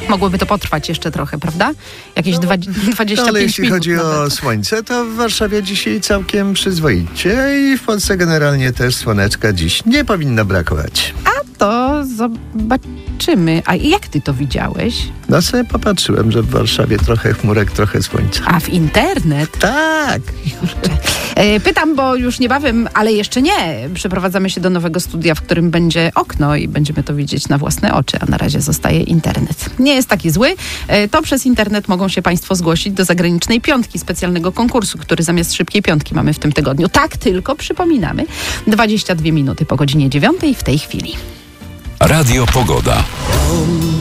Mogłoby to potrwać jeszcze trochę, prawda? Jakieś 25 Ale jeśli minut chodzi nawet. o słońce, to w Warszawie dzisiaj całkiem przyzwoicie i w Polsce generalnie też słoneczka dziś nie powinno brakować. To zobaczymy. A jak ty to widziałeś? No sobie popatrzyłem, że w Warszawie trochę chmurek, trochę słońca. A w internet? Tak! Pytam, bo już niebawem, ale jeszcze nie, przeprowadzamy się do nowego studia, w którym będzie okno i będziemy to widzieć na własne oczy, a na razie zostaje internet. Nie jest taki zły. To przez internet mogą się Państwo zgłosić do zagranicznej piątki, specjalnego konkursu, który zamiast szybkiej piątki mamy w tym tygodniu. Tak tylko przypominamy. 22 minuty po godzinie 9 w tej chwili. Radio Pogoda.